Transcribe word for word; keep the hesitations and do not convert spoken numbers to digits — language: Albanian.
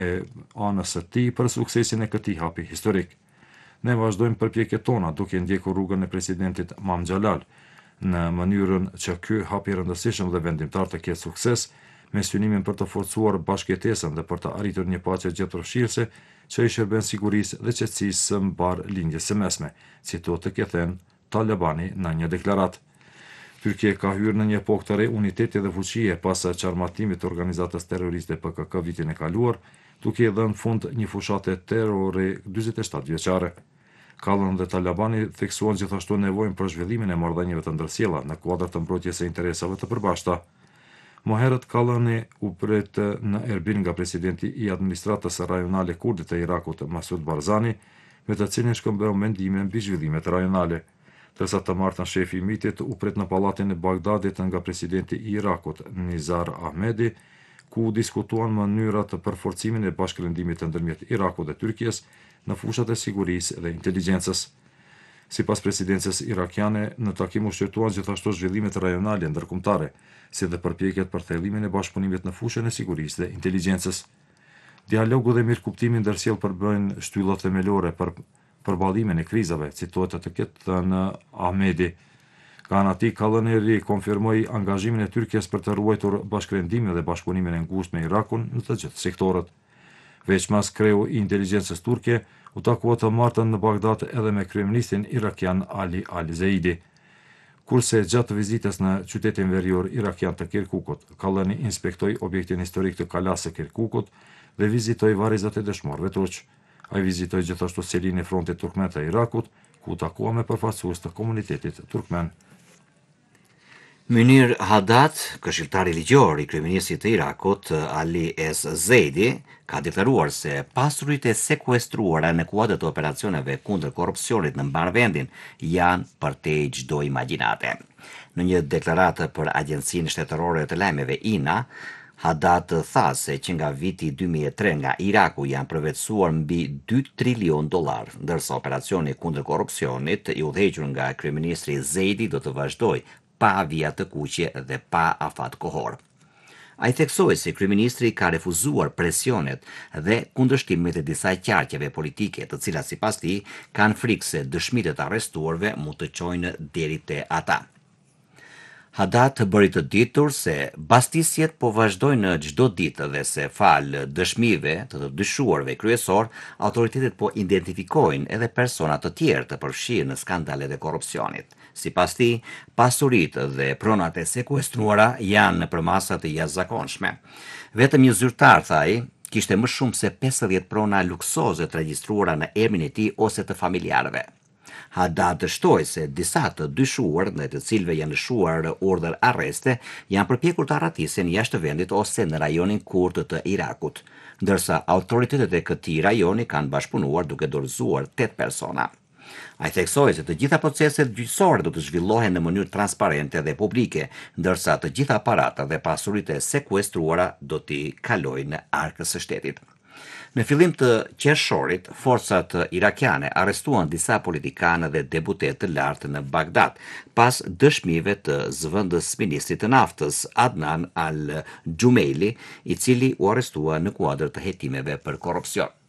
e anës së tij për suksesin e këtij hapi historik. Ne vazhdojmë përpjekjet tona duke ndjekur rrugën e presidentit Mam Xhalal në mënyrën që ky hap i rëndësishëm dhe vendimtar të ketë sukses, me synimin për të forcuar bashkëjetesën dhe për të arritur një paqe gjithëpërfshirëse që i shërben sigurisë dhe qetësisë së mbar lindjes së mesme, citotë ke thënë Talabani në një deklaratë. Tyrkia ka hyrë në një epokë të re uniteti dhe fuqie pas çarmëtimit të organizatës terroriste P K K vitin e kaluar, duke i dhënë fund një fushate terrori dyzet e shtatë vjeçare. Kallën dhe Talabani theksuan gjithashtu nevojën për zhvillimin e marrëdhënieve të ndërsjella në kuadër të mbrojtjes së interesave të përbashkëta. Më herët Kallani u pret në Erbil nga presidenti i administratës rajonale kurde të Irakut Masud Barzani, me të cilin shkëmbeu mendime mbi zhvillimet rajonale. Tërsa të martën shefi i mitit u pret në pallatin e Bagdadit nga presidenti i Irakut Nizar Ahmedi, ku diskutuan mënyra të përforcimin e bashkërendimit të ndërmjet Irakut dhe Tyrkisë në fushat e sigurisë dhe inteligjencës. Sipas presidencës irakiane, në takim u shqyrtuan gjithashtu zhvillimet rajonale ndërkombëtare, si dhe përpjekjet për thellimin e bashkëpunimit në fushën e sigurisë dhe inteligjencës. Dialogu dhe mirëkuptimi ndërsjell përbëjnë shtylla themelore për përballimin e krizave, citohet të ketë thënë Ahmedi. Ka ana tij Kallani konfirmoi angazhimin e Tyrkisë për të ruajtur bashkërendimin dhe bashkëpunimin e ngushtë me Irakun në të gjithë sektorët. Veçmas kreu i inteligjencës turke u takua të martën në Bagdad edhe me kryeministin irakian Ali Al-Zaidi. Kurse gjatë vizitës në qytetin verior irakian të Kirkukut, Kallani inspektoi objektin historik të kalas së Kirkukut dhe vizitoi varrezat e dëshmorëve turq. Ai vizitoi gjithashtu selin e frontit turkmen të Irakut, ku takua me përfaqësues të komunitetit turkmen. Munir Haddad, këshilltari ligjor i kryeministit të Irakut Ali S. Zaidi, ka deklaruar se pasuritë e sekuestruara në kuadër të operacioneve kundër korrupsionit në mbarvendin janë përtej çdo imagjinate. Në një deklaratë për Agjencinë Shtetërore të Lajmeve I N A, Haddad tha se që nga viti dy mijë e tre nga Iraku janë përvetësuar mbi dy trilion dollar, ndërsa operacioni kundër korrupsionit i udhëhequr nga kryeministri Zaidi do të vazhdojë pa vija të kuqe dhe pa afat kohor. Ai theksoi se kryeministri ka refuzuar presionet dhe kundërshtimet e disa qarqeve politike, të cilat sipas tij kanë frikë se dëshmitë të arrestuarve mund të çojnë deri te ata. Haddad bëri të ditur se bastisjet po vazhdojnë çdo ditë dhe se fal dëshmive të të dyshuarve kryesor, autoritetet po identifikojnë edhe persona të tjerë të përfshirë në skandalet e korrupsionit. Sipas tij, pasuritë dhe pronat e sekuestruara janë në përmasa të jashtëzakonshme. Vetëm një zyrtar, tha ai, kishte më shumë se pesëdhjetë prona luksoze të regjistruara në emrin e tij ose të familjarëve. Haddad dështoi se disa të dyshuar dhe të cilëve janë lëshuar urdhër arreste janë përpjekur të arratisen jashtë vendit ose në rajonin kurd të Irakut, ndërsa autoritetet e këtij rajoni kanë bashkëpunuar duke dorëzuar tetë persona. Ai theksoi se të gjitha proceset gjyqësore do të zhvillohen në mënyrë transparente dhe publike, ndërsa të gjitha aparatat dhe pasuritë e sekuestruara do t'i kalojnë arkës së shtetit. Në fillim të qershorit, forcat irakiane arrestuan disa politikanë dhe deputet të lartë në Bagdad, pas dëshmive të zëvendës ministrit të naftës Adnan Al-Jumeili, i cili u arrestua në kuadër të hetimeve për korrupsion.